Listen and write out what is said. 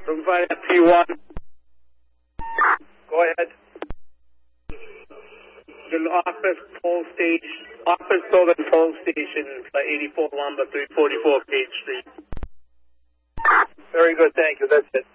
Room 5 P1. Go ahead. The office building pole station, 84 Lumber, 344 Page Street. Very good, thank you. That's it.